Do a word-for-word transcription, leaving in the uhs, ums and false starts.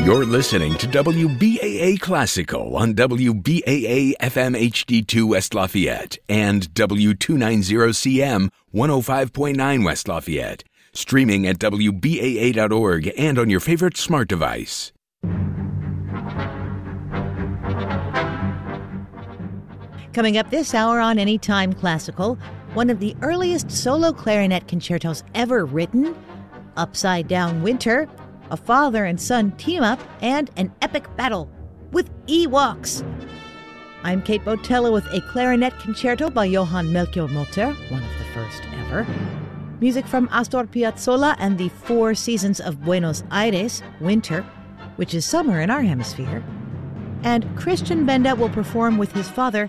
You're listening to W B A A Classical on W B A A F M H D two West Lafayette and W two ninety C M one oh five point nine West Lafayette. Streaming at W B A A dot org and on your favorite smart device. Coming up this hour on Anytime Classical, one of the earliest solo clarinet concertos ever written, Upside Down Winter, a father and son team up, and an epic battle with Ewoks. I'm Kate Botella with a clarinet concerto by Johann Melchior Molter, one of the first ever. Music from Astor Piazzolla and the Four Seasons of Buenos Aires, Winter, which is summer in our hemisphere. And Christian Benda will perform with his father,